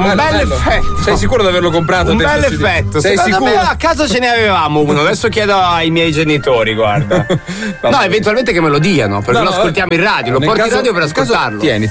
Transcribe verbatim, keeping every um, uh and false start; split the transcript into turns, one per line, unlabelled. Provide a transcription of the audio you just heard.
un bel effetto.
Sei sicuro di averlo comprato?
Un bel effetto.
Sei
Secondo
sicuro?
me a casa ce ne avevamo uno. Adesso chiedo ai miei genitori, guarda. No, eventualmente che me lo diano, perché
No,
lo
no,
ascoltiamo in radio. Lo
nel
porti in
caso-
radio per
nel caso-
ascoltarlo.
tieni,